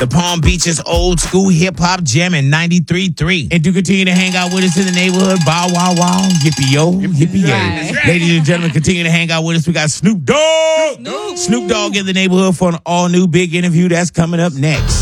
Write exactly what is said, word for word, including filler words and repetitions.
The Palm Beaches old school hip hop jamming ninety-three point three. And do continue to hang out with us in the neighborhood. Bow wow wow. Yippee yo. Yippee yay. Right. Ladies and gentlemen, continue to hang out with us. We got Snoop Dogg. Snoop. Snoop Dogg in the neighborhood for an all new big interview that's coming up next.